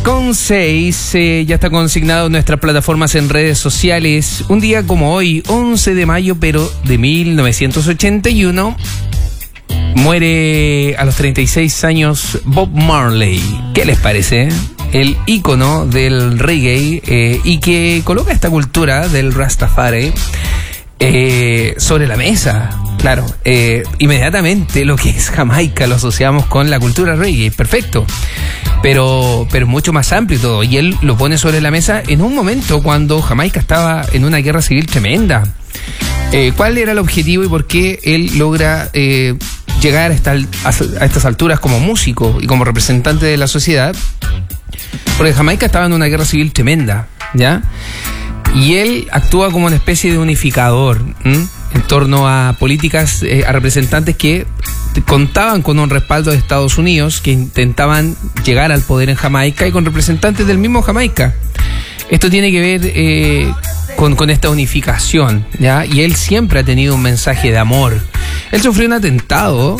10:06, ya está consignado en nuestras plataformas en redes sociales. Un día como hoy, 11 de mayo, pero de 1981, muere a los 36 años Bob Marley. ¿Qué les parece? El ícono del reggae y que coloca esta cultura del Rastafari sobre la mesa. Claro, inmediatamente lo que es Jamaica lo asociamos con la cultura reggae, perfecto, pero mucho más amplio y todo, y él lo pone sobre la mesa en un momento cuando Jamaica estaba en una guerra civil tremenda. ¿Cuál era el objetivo y por qué él logra llegar a estas alturas como músico y como representante de la sociedad? Porque Jamaica estaba en una guerra civil tremenda, ¿ya? Y él actúa como una especie de unificador en torno a políticas, a representantes que contaban con un respaldo de Estados Unidos, que intentaban llegar al poder en Jamaica, y con representantes del mismo Jamaica. Esto tiene que ver con esta unificación, ¿ya? Y él siempre ha tenido un mensaje de amor. Él sufrió un atentado,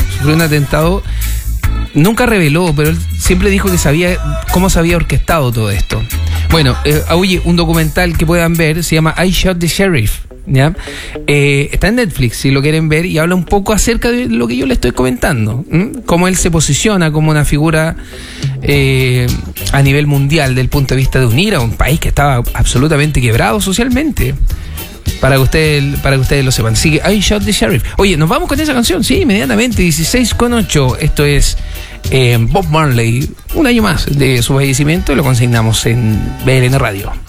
nunca reveló, pero él siempre dijo que sabía cómo se había orquestado todo esto. Bueno, oye, un documental que puedan ver se llama I Shot the Sheriff, ¿ya? Está en Netflix si lo quieren ver, y habla un poco acerca de lo que yo le estoy comentando, cómo él se posiciona como una figura a nivel mundial, del punto de vista de unir a un país que estaba absolutamente quebrado socialmente. Para que ustedes lo sepan. Sigue I Shot the Sheriff. Oye, ¿nos vamos con esa canción? Sí, inmediatamente, 16:08. Esto es Bob Marley, un año más de su fallecimiento, y lo consignamos en BLN Radio.